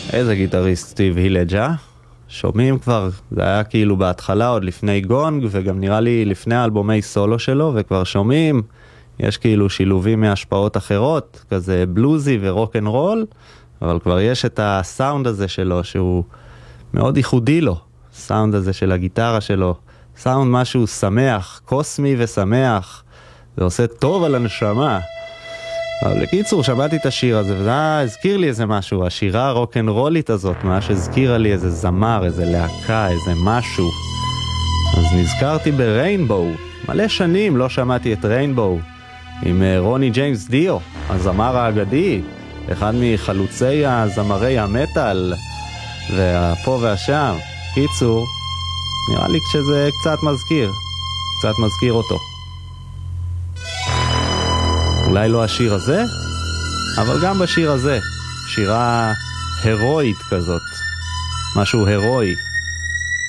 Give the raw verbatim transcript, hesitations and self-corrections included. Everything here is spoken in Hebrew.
איזה גיטריסט סטיב הילג' אה? שומעים כבר, זה היה כאילו בהתחלה עוד לפני גונג, וגם נראה לי לפני האלבומי סולו שלו, וכבר שומעים, יש כאילו שילובים מהשפעות אחרות, כזה בלוזי ורוק אנד רול, אבל כבר יש את הסאונד הזה שלו, שהוא מאוד ייחודי לו, הסאונד הזה של הגיטרה שלו, סאונד משהו שמח, קוסמי ושמח, זה עושה טוב על הנשמה. אבל לקיצור, שמעתי את השיר הזה, וזה הזכיר לי איזה משהו, השירה הרוק'נ'רולית הזאת, מה שהזכירה לי איזה זמר, איזה להקה, איזה משהו. אז נזכרתי בריינבואו, מלא שנים לא שמעתי את ריינבואו, עם רוני ג'יימס דיו, הזמר האגדי, אחד מחלוצי הזמרי המטל, והפה והשם. קיצור, נראה לי שזה קצת מזכיר, קצת מזכיר אותו. אולי לא השיר הזה, אבל גם בשיר הזה, שירה הרואית כזאת, משהו הרואי.